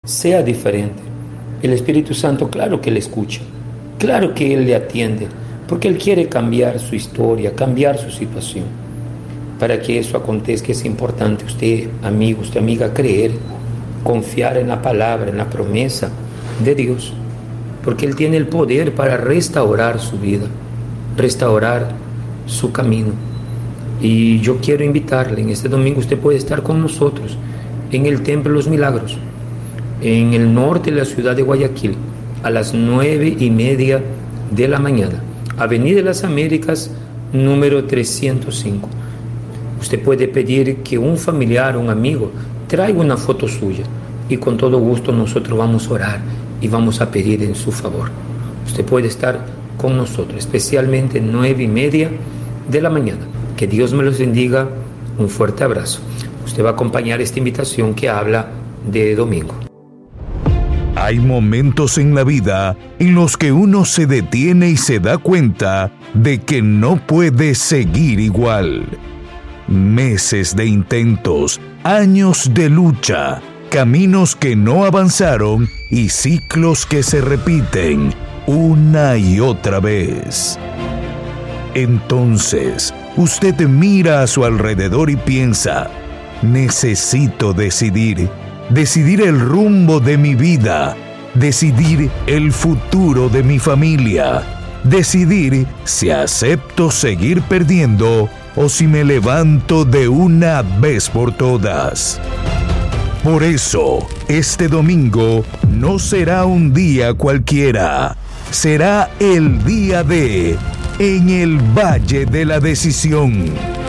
sea diferente. El Espíritu Santo, claro que le escucha, claro que Él le atiende, porque Él quiere cambiar su historia, cambiar su situación. Para que eso acontezca es importante usted, amigo, usted amiga, creer, confiar en la palabra, en la promesa de Dios, porque Él tiene el poder para restaurar su vida, restaurar su camino. Y yo quiero invitarle, en este domingo usted puede estar con nosotros en el Templo de los Milagros, en el norte de la ciudad de Guayaquil, a las 9:30 de la mañana, Avenida de las Américas, número 305. Usted puede pedir que un familiar, un amigo, traiga una foto suya y con todo gusto nosotros vamos a orar y vamos a pedir en su favor. Usted puede estar con nosotros, especialmente 9:30 de la mañana. Que Dios me los bendiga. Un fuerte abrazo. Usted va a acompañar esta invitación que habla de domingo. Hay momentos en la vida en los que uno se detiene y se da cuenta de que no puede seguir igual. Meses de intentos, años de lucha, caminos que no avanzaron y ciclos que se repiten una y otra vez. Entonces, usted mira a su alrededor y piensa: necesito decidir el rumbo de mi vida, decidir el futuro de mi familia, decidir si acepto seguir perdiendo o si me levanto de una vez por todas. Por eso, este domingo no será un día cualquiera, será el día de En el Valle de la Decisión.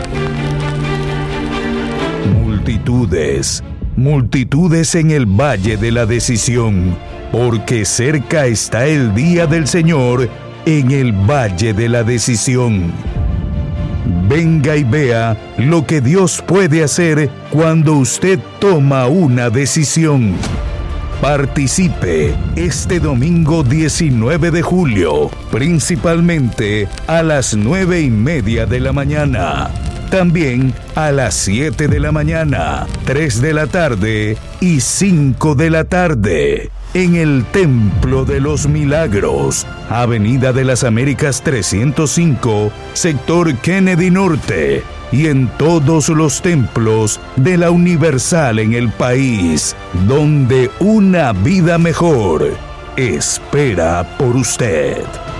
Multitudes en el Valle de la Decisión, porque cerca está el día del Señor en el Valle de la Decisión. Venga y vea lo que Dios puede hacer cuando usted toma una decisión. Participe este domingo 19 de julio, principalmente a las 9:30 de la mañana. También a las 7 de la mañana, 3 de la tarde y 5 de la tarde. En el Templo de los Milagros, Avenida de las Américas 305, sector Kennedy Norte, y en todos los templos de la Universal en el país, donde una vida mejor espera por usted.